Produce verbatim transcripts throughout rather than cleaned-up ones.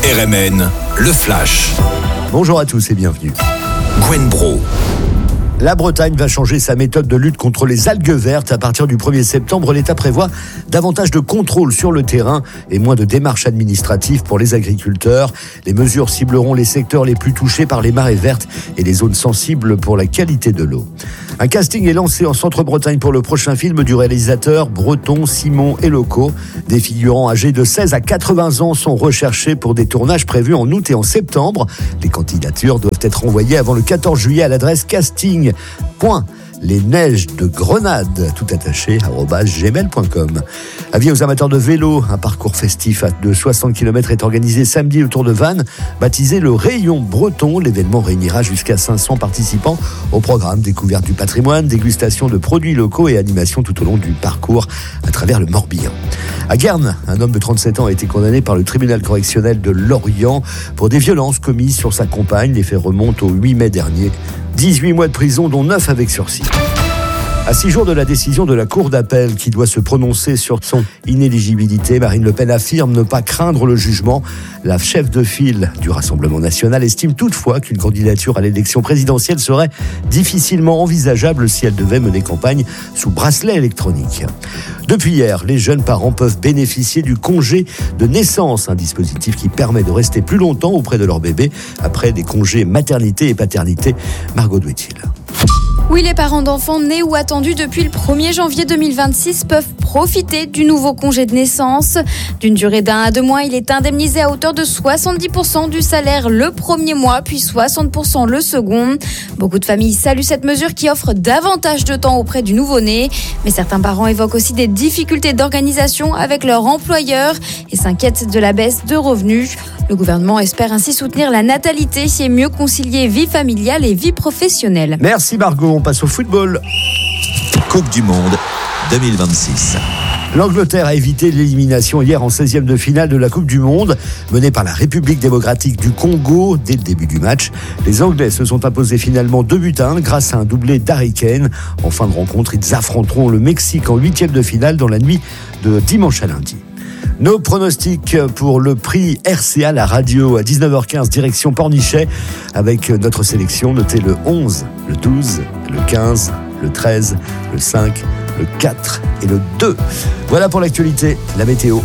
R M N, le Flash. Bonjour à tous et bienvenue. Gwen Bro. La Bretagne va changer sa méthode de lutte contre les algues vertes. À partir du premier septembre, l'État prévoit davantage de contrôles sur le terrain et moins de démarches administratives pour les agriculteurs. Les mesures cibleront les secteurs les plus touchés par les marées vertes et les zones sensibles pour la qualité de l'eau. Un casting est lancé en Centre-Bretagne pour le prochain film du réalisateur breton Simon Eloko. Des figurants âgés de seize à quatre-vingts ans sont recherchés pour des tournages prévus en août et en septembre. Les candidatures doivent être envoyées avant le quatorze juillet à l'adresse casting. Point. Les neiges de Grenade, tout attaché, arobase gmail point com. Avis aux amateurs de vélo, un parcours festif de soixante kilomètres est organisé samedi autour de Vannes, baptisé le Rayon Breton. L'événement réunira jusqu'à cinq cents participants au programme découverte du patrimoine, dégustation de produits locaux et animation tout au long du parcours à travers le Morbihan. À Guernes, un homme de trente-sept ans a été condamné par le tribunal correctionnel de Lorient pour des violences commises sur sa compagne. Les faits remontent au huit mai dernier. dix-huit mois de prison, dont neuf avec sursis. À six jours de la décision de la Cour d'appel qui doit se prononcer sur son inéligibilité, Marine Le Pen affirme ne pas craindre le jugement. La chef de file du Rassemblement national estime toutefois qu'une candidature à l'élection présidentielle serait difficilement envisageable si elle devait mener campagne sous bracelet électronique. Depuis hier, les jeunes parents peuvent bénéficier du congé de naissance, un dispositif qui permet de rester plus longtemps auprès de leur bébé après des congés maternité et paternité. Margot Douetil. Oui, les parents d'enfants nés ou attendus depuis le premier janvier deux mille vingt-six peuvent profiter du nouveau congé de naissance. D'une durée d'un à deux mois, il est indemnisé à hauteur de soixante-dix pour cent du salaire le premier mois, puis soixante pour cent le second. Beaucoup de familles saluent cette mesure qui offre davantage de temps auprès du nouveau-né. Mais certains parents évoquent aussi des difficultés d'organisation avec leur employeur et s'inquiètent de la baisse de revenus. Le gouvernement espère ainsi soutenir la natalité et mieux concilier vie familiale et vie professionnelle. Merci Margot, on passe au football. Coupe du Monde deux mille vingt-six. L'Angleterre a évité l'élimination hier en seizième de finale de la Coupe du Monde, menée par la République démocratique du Congo dès le début du match. Les Anglais se sont imposés finalement deux buts à un grâce à un doublé d'Harry Kane. En fin de rencontre, ils affronteront le Mexique en huitième de finale dans la nuit de dimanche à lundi. Nos pronostics pour le prix R C A, la radio, à dix-neuf heures quinze, direction Pornichet, avec notre sélection. Notez le onze, le douze, le quinze, le treize, le cinq, le quatre et le deux. Voilà pour l'actualité, la météo.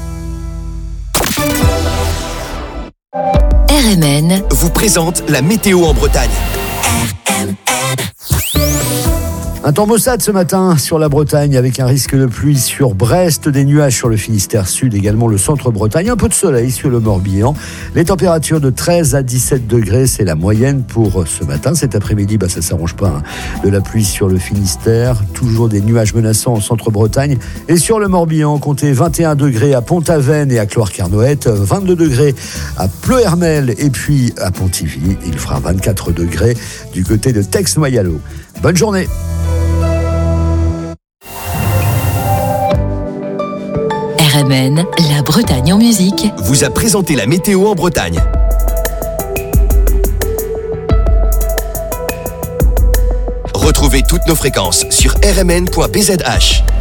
R M N vous présente la météo en Bretagne. Un temps maussade ce matin sur la Bretagne avec un risque de pluie sur Brest, des nuages sur le Finistère Sud, également le centre-Bretagne, un peu de soleil sur le Morbihan. Les températures de treize à dix-sept degrés, c'est la moyenne pour ce matin. Cet après-midi, bah, ça ne s'arrange pas, hein. De la pluie sur le Finistère, toujours des nuages menaçants en centre-Bretagne. Et sur le Morbihan, comptez vingt et un degrés à Pont-Aven et à Cloire-Carnoët, vingt-deux degrés à Pleuhermel et puis à Pontivy. Il fera vingt-quatre degrés du côté de Tex-Noyalo. Bonne journée. R M N, la Bretagne en musique, vous a présenté la météo en Bretagne. Retrouvez toutes nos fréquences sur r m n point b z h.